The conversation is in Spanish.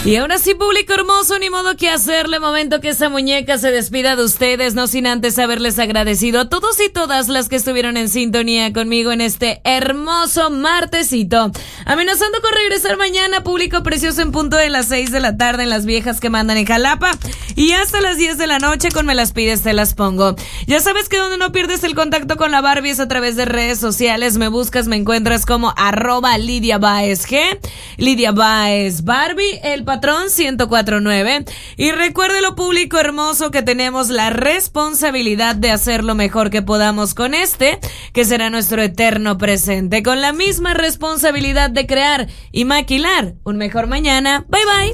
Y ahora sí, público hermoso, ni modo que hacerle, momento que esa muñeca se despida de ustedes, no sin antes haberles agradecido a todos y todas las que estuvieron en sintonía conmigo en este hermoso martesito. Amenazando con regresar mañana, público precioso, en punto de las 6 de la tarde en Las Viejas que mandan en Jalapa. Y hasta las 10 de la noche con Me las pides, te las pongo. Ya sabes que donde no pierdes el contacto con la Barbie es a través de redes sociales. Me buscas, me encuentras como @LidiaBaezG, Lidia Baez Barbie, el patrón 1049. Y recuérdelo, público hermoso, que tenemos la responsabilidad de hacer lo mejor que podamos con que será nuestro eterno presente, con la misma responsabilidad de crear y maquilar un mejor mañana. Bye bye.